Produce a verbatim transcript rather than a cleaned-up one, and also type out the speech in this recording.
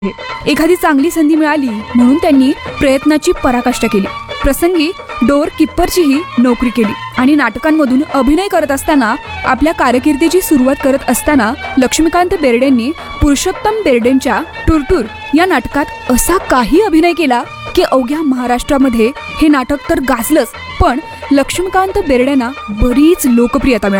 एखादी चांगली संधी मिळाली म्हणून त्यांनी प्रयत्नाची पराकाष्ठा केली. प्रसंगी डोर किप्परचीही नोकरी केली आणि नाटकांमधून अभिनय करत असताना आपल्या कारकिर्दीची सुरुवात करत असताना लक्ष्मीकांत बेर्डेंनी पुरुषोत्तम बेर्डेंच्या टूरटूर या नाटकात असा काही अभिनय केला की अवघ्या महाराष्ट्रामध्ये हे नाटक तर गाजलंच, पण लक्ष्मीकांत बेर्डेंना बरीच लोकप्रियता मिळाली.